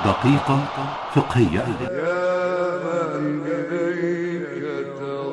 دقيقة فقهية. يا من إليك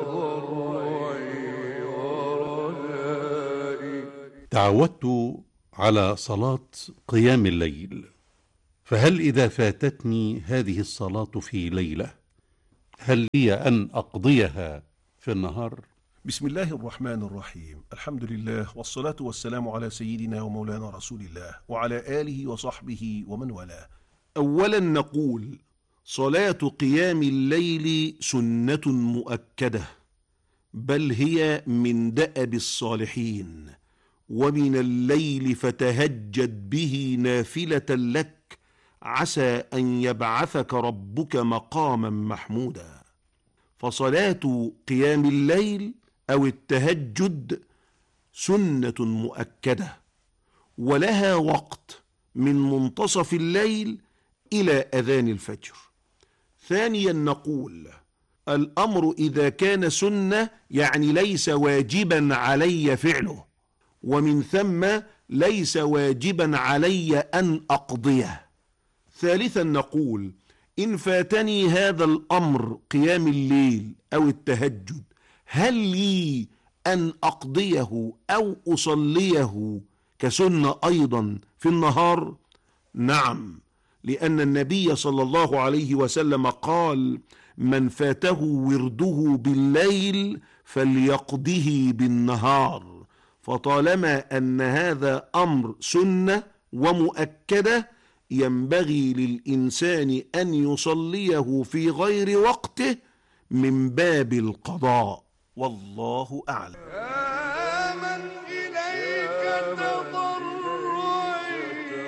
تضرعي ورجائي. تعودت على صلاة قيام الليل، فهل إذا فاتتني هذه الصلاة في ليلة هل لي أن أقضيها في النهار؟ بسم الله الرحمن الرحيم. الحمد لله والصلاة والسلام على سيدنا ومولانا رسول الله وعلى آله وصحبه ومن والاه. أولا نقول صلاة قيام الليل سنة مؤكدة، بل هي من دأب الصالحين، ومن الليل فتهجد به نافلة لك عسى أن يبعثك ربك مقاما محمودا. فصلاة قيام الليل أو التهجد سنة مؤكدة، ولها وقت من منتصف الليل إلى أذان الفجر. ثانيا نقول الأمر إذا كان سنة يعني ليس واجبا علي فعله، ومن ثم ليس واجبا علي أن أقضيه. ثالثا نقول إن فاتني هذا الأمر قيام الليل أو التهجد هل لي أن أقضيه أو أصليه كسنة أيضا في النهار؟ نعم، لأن النبي صلى الله عليه وسلم قال من فاته ورده بالليل فليقضه بالنهار. فطالما أن هذا أمر سنة ومؤكدة ينبغي للإنسان أن يصليه في غير وقته من باب القضاء، والله أعلم. يا من إليك تضرعي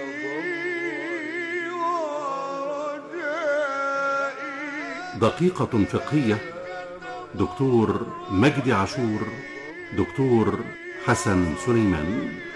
ورجائي. دقيقة فقهية. دكتور مجدي عاشور، دكتور حسن سليمان.